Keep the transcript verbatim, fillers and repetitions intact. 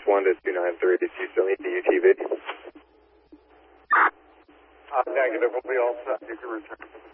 one to two nine three. Do you still need the U T V? Uh, negative. We'll be all set. You can return.